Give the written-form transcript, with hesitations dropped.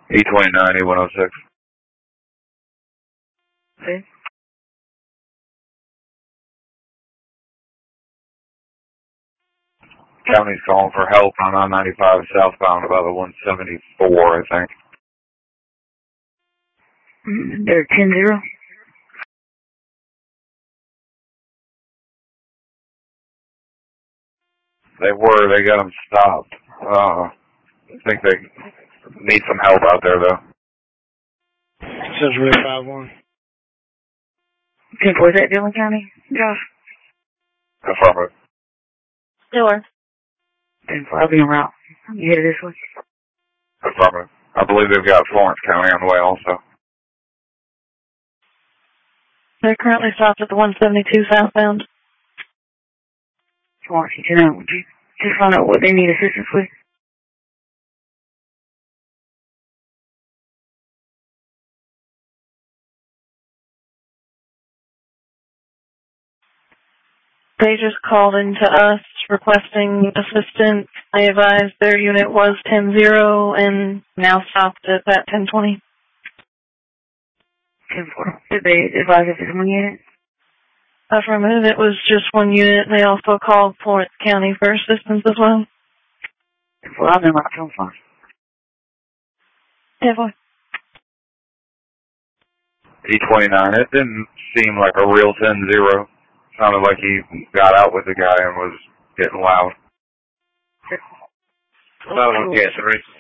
E29, E106. Okay. County's calling for help on I-95 southbound about the 174, I think. They're 10-0. They got them stopped. I think they need some help out there, though. Central 851. 10-4, is that Dillon County, Josh? Affirmative. Sure. 10-4, I'll be en route. You headed this way? Affirmative. I believe they've got Florence County on the way also. They're currently stopped at the 172 southbound. Florence, would you just find out what they need assistance with? They just called into us requesting assistance. I advised their unit was 10-0 and now stopped at that 10-20. 10-4. Did they advise if it's one unit? Affirmative, it was just one unit. They also called Florence County for assistance as well. 10-4, I'll be en route. Tell them fine. 10-4. E29, it didn't seem like a real 10-0. Sounded like he got out with the guy and was getting loud. Another one, yeah, 3.